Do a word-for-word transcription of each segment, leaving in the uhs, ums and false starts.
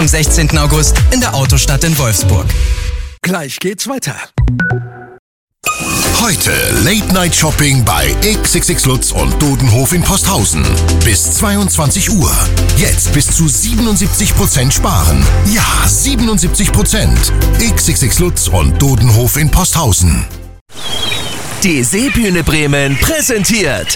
Am sechzehnten August in der Autostadt in Wolfsburg. Gleich geht's weiter. Heute Late Night Shopping bei X X X Lutz und Dodenhof in Posthausen. Bis zweiundzwanzig Uhr. Jetzt bis zu siebenundsiebzig Prozent sparen. Ja, siebenundsiebzig Prozent. X X X Lutz und Dodenhof in Posthausen. Die Seebühne Bremen präsentiert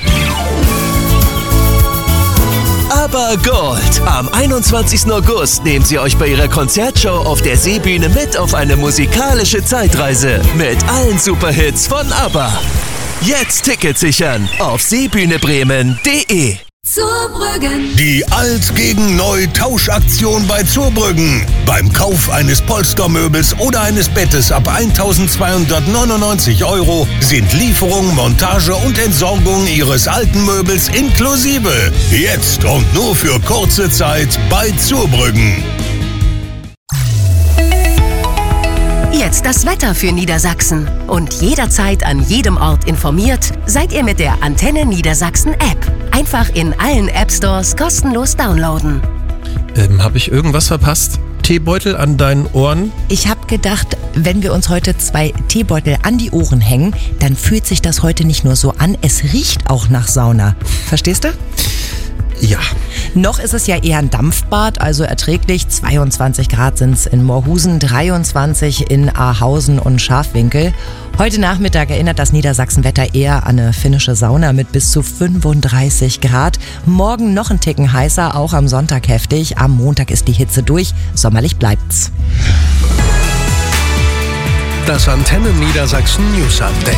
Aber Gold. Am einundzwanzigsten August nehmen sie euch bei ihrer Konzertshow auf der Seebühne mit auf eine musikalische Zeitreise mit allen Superhits von ABBA. Jetzt Tickets sichern auf seebühnebremen punkt de. Zurbrüggen. Die Alt gegen Neu Tauschaktion bei Zurbrüggen. Beim Kauf eines Polstermöbels oder eines Bettes ab eintausendzweihundertneunundneunzig Euro sind Lieferung, Montage und Entsorgung Ihres alten Möbels inklusive. Jetzt und nur für kurze Zeit bei Zurbrüggen. Jetzt das Wetter für Niedersachsen. Und jederzeit an jedem Ort informiert, seid ihr mit der Antenne Niedersachsen App. Einfach in allen App Stores kostenlos downloaden. Ähm, hab ich irgendwas verpasst? Teebeutel an deinen Ohren? Ich hab gedacht, wenn wir uns heute zwei Teebeutel an die Ohren hängen, dann fühlt sich das heute nicht nur so an, es riecht auch nach Sauna. Verstehst du? Ja. Noch ist es ja eher ein Dampfbad, also erträglich. zweiundzwanzig Grad sind es in Moorhusen, dreiundzwanzig in Ahausen und Scharfwinkel. Heute Nachmittag erinnert das Niedersachsenwetter eher an eine finnische Sauna mit bis zu fünfunddreißig Grad. Morgen noch ein Ticken heißer, auch am Sonntag heftig. Am Montag ist die Hitze durch, sommerlich bleibt's. Das Antenne Niedersachsen News Update.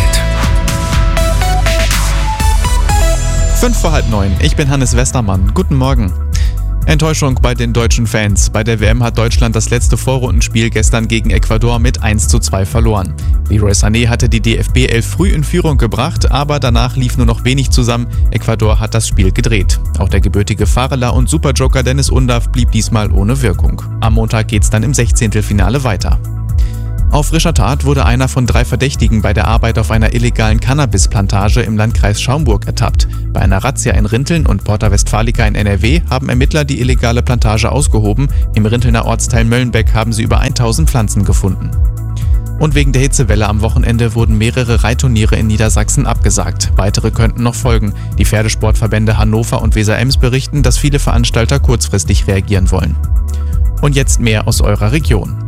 Fünf vor halb neun. Ich bin Hannes Westermann. Guten Morgen. Enttäuschung bei den deutschen Fans. Bei der W M hat Deutschland das letzte Vorrundenspiel gestern gegen Ecuador mit eins zu zwei verloren. Leroy Sané hatte die D F B elf früh in Führung gebracht, aber danach lief nur noch wenig zusammen. Ecuador hat das Spiel gedreht. Auch der gebürtige Varela und Superjoker Dennis Undav blieb diesmal ohne Wirkung. Am Montag geht's dann im Sechzehntelfinale weiter. Auf frischer Tat wurde einer von drei Verdächtigen bei der Arbeit auf einer illegalen Cannabisplantage im Landkreis Schaumburg ertappt. Bei einer Razzia in Rinteln und Porta Westfalica in N R W haben Ermittler die illegale Plantage ausgehoben. Im Rintelner Ortsteil Möllenbeck haben sie über tausend Pflanzen gefunden. Und wegen der Hitzewelle am Wochenende wurden mehrere Reitturniere in Niedersachsen abgesagt. Weitere könnten noch folgen. Die Pferdesportverbände Hannover und Weser-Ems berichten, dass viele Veranstalter kurzfristig reagieren wollen. Und jetzt mehr aus eurer Region.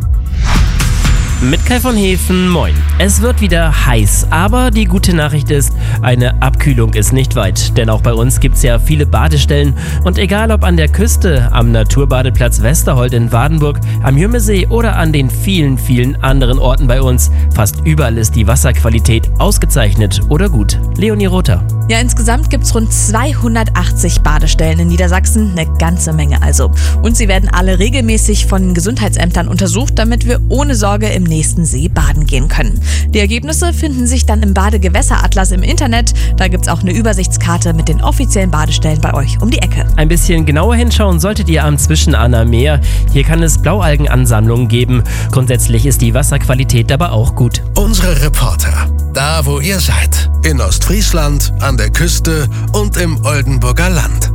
Mit Kai von Hefen, moin. Es wird wieder heiß, aber die gute Nachricht ist, eine Abkühlung ist nicht weit. Denn auch bei uns gibt's ja viele Badestellen und egal ob an der Küste, am Naturbadeplatz Westerhold in Wadenburg, am Jümmesee oder an den vielen, vielen anderen Orten bei uns, fast überall ist die Wasserqualität ausgezeichnet oder gut. Leonie Rother. Ja, insgesamt gibt's rund zweihundertachtzig Badestellen in Niedersachsen, eine ganze Menge also. Und sie werden alle regelmäßig von Gesundheitsämtern untersucht, damit wir ohne Sorge im nächsten See baden gehen können. Die Ergebnisse finden sich dann im Badegewässeratlas im Internet. Da gibt's auch eine Übersichtskarte mit den offiziellen Badestellen bei euch um die Ecke. Ein bisschen genauer hinschauen solltet ihr am Zwischenahner Meer. Hier kann es Blaualgenansammlungen geben. Grundsätzlich ist die Wasserqualität aber auch gut. Unsere Reporter, da wo ihr seid. In Ostfriesland, an der Küste und im Oldenburger Land.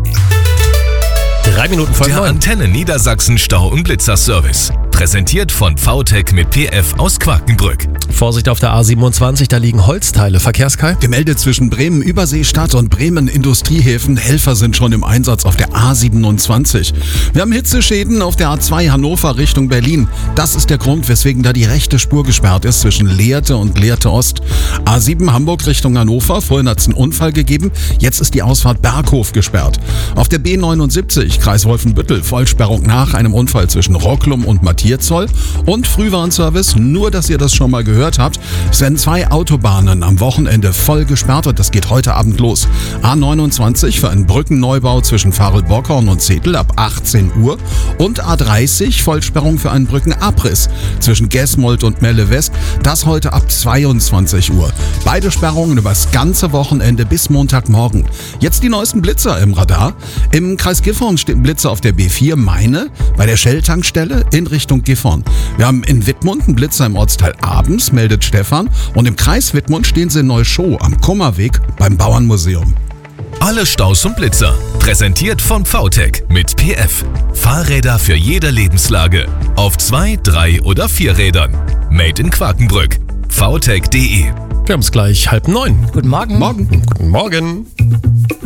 Drei Minuten vor Der neun. Antenne Niedersachsen Stau- und Blitzerservice. Präsentiert von V T E C mit P F aus Quakenbrück. Vorsicht auf der A siebenundzwanzig, da liegen Holzteile. Verkehrskai? Gemeldet zwischen Bremen Überseestadt und Bremen Industriehäfen. Helfer sind schon im Einsatz auf der A siebenundzwanzig. Wir haben Hitzeschäden auf der A zwei Hannover Richtung Berlin. Das ist der Grund, weswegen da die rechte Spur gesperrt ist zwischen Lehrte und Lehrte Ost. A sieben Hamburg Richtung Hannover. Vorhin hat es einen Unfall gegeben. Jetzt ist die Ausfahrt Berghof gesperrt. Auf der B neunundsiebzig Kreis Wolfenbüttel Vollsperrung nach einem Unfall zwischen Rocklum und Mattierzoll. Und Frühwarnservice, nur dass ihr das schon mal gehört habt. Es werden zwei Autobahnen am Wochenende voll gesperrt und das geht heute Abend los. A neunundzwanzig für einen Brückenneubau zwischen Farel-Bockhorn und Zetel ab achtzehn Uhr und A dreißig Vollsperrung für einen Brückenabriss zwischen Gesmold und Melle West. Das heute ab zweiundzwanzig Uhr. Beide Sperrungen übers ganze Wochenende bis Montagmorgen. Jetzt die neuesten Blitzer im Radar. Im Kreis Gifhorn steht ein Blitzer auf der B vier Meine bei der Shell-Tankstelle in Richtung Gifhorn. Wir haben in Wittmund einen Blitzer im Ortsteil Abends, meldet Stefan. Und im Kreis Wittmund stehen sie in Neuschow am Kummerweg beim Bauernmuseum. Alle Staus und Blitzer. Präsentiert von VTech mit P F. Fahrräder für jede Lebenslage. Auf zwei, drei oder vier Rädern. Made in Quakenbrück. vtech punkt de. Wir haben es gleich halb neun. Guten Morgen. Morgen. Guten Morgen.